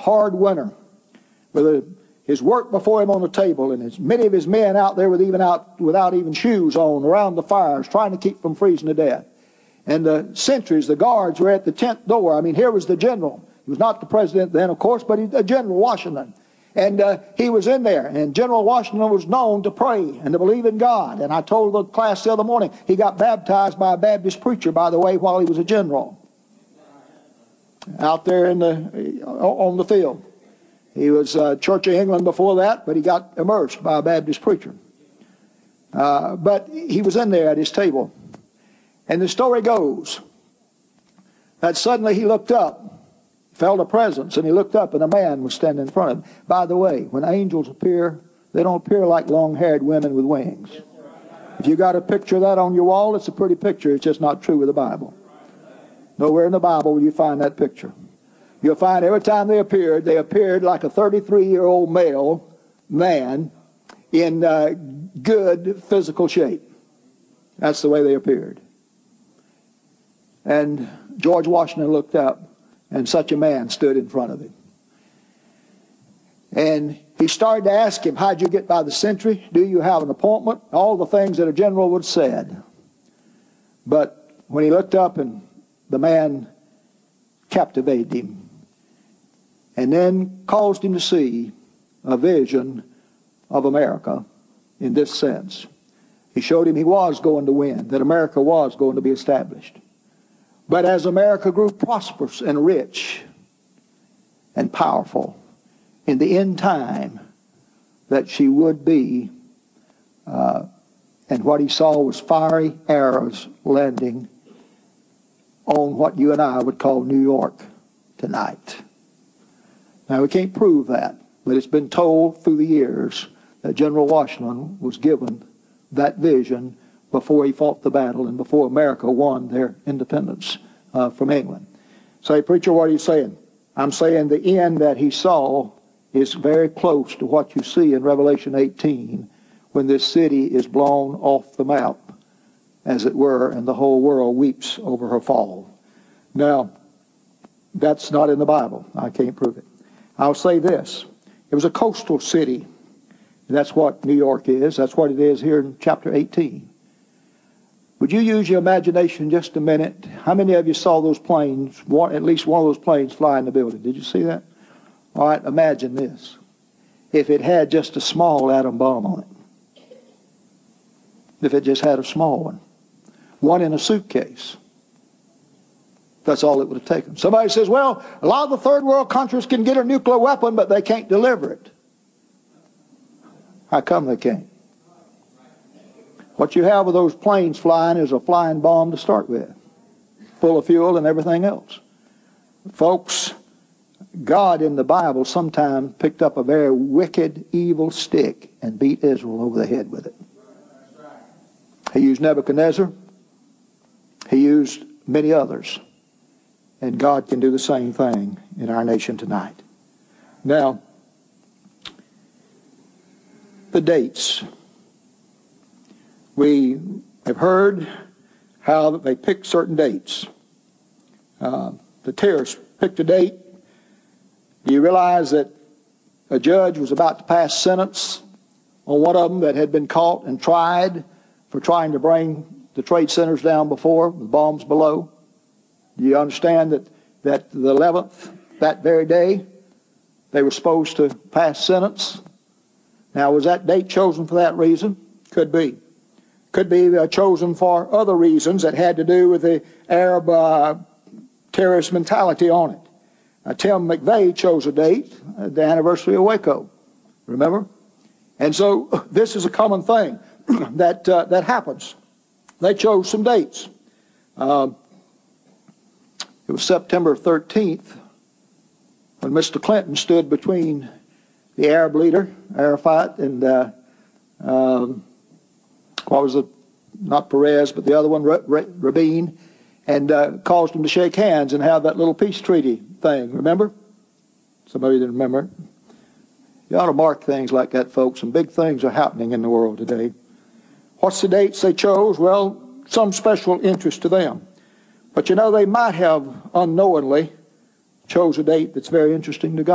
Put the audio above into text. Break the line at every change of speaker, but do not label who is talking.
hard winter, with his work before him on the table, and as many of his men out there without even shoes on around the fires, trying to keep from freezing to death. And the sentries, the guards, were at the tent door. I mean, here was the general. He was not the president then, of course, but General Washington. And he was in there, and General Washington was known to pray and to believe in God. And I told the class the other morning, he got baptized by a Baptist preacher, by the way, while he was a general out there on the field. He was Church of England before that, but he got immersed by a Baptist preacher. But he was in there at his table. And the story goes that suddenly he looked up, felt a presence, and he looked up, and a man was standing in front of him. By the way, when angels appear, they don't appear like long-haired women with wings. If you got a picture of that on your wall, it's a pretty picture. It's just not true with the Bible. Nowhere in the Bible will you find that picture. You'll find every time they appeared like a 33-year-old male man in good physical shape. That's the way they appeared. And George Washington looked up, and such a man stood in front of him. And he started to ask him, how'd you get by the sentry? Do you have an appointment? All the things that a general would have said. But when he looked up, and the man captivated him, and then caused him to see a vision of America in this sense. He showed him he was going to win, that America was going to be established. But as America grew prosperous and rich and powerful, in the end time that she would be, and what he saw was fiery arrows landing on what you and I would call New York tonight. Now, we can't prove that, but it's been told through the years that General Washington was given that vision before he fought the battle and before America won their independence from England. Say, preacher, what are you saying? I'm saying the end that he saw is very close to what you see in Revelation 18 when this city is blown off the map, as it were, and the whole world weeps over her fall. Now, that's not in the Bible. I can't prove it. I'll say this. It was a coastal city. That's what New York is. That's what it is here in chapter 18. Would you use your imagination just a minute? How many of you saw those planes, at least one of those planes fly in the building? Did you see that? All right, imagine this. If it had just a small atom bomb on it. If it just had a small one in a suitcase. That's all it would have taken. Somebody says, well, a lot of the third world countries can get a nuclear weapon, but they can't deliver it. How come they can't? What you have with those planes flying is a flying bomb to start with, full of fuel and everything else. Folks, God in the Bible sometimes picked up a very wicked, evil stick and beat Israel over the head with it. He used Nebuchadnezzar. He used many others. And God can do the same thing in our nation tonight. Now, the dates. We have heard how they pick certain dates. The terrorists picked a date. Do you realize that a judge was about to pass sentence on one of them that had been caught and tried for trying to bring the trade centers down before, with bombs below? Do you understand that the 11th, that very day, they were supposed to pass sentence? Now, was that date chosen for that reason? Could be. Could be chosen for other reasons that had to do with the Arab terrorist mentality on it. Tim McVeigh chose a date, the anniversary of Waco. Remember? And so this is a common thing that happens. They chose some dates. It was September 13th when Mr. Clinton stood between the Arab leader, Arafat, and what was it? Not Perez, but the other one, Rabin, and caused them to shake hands and have that little peace treaty thing. Remember? Some of you didn't remember it. You ought to mark things like that, folks. Some big things are happening in the world today. What's the dates they chose? Well, some special interest to them. But you know, they might have unknowingly chose a date that's very interesting to God.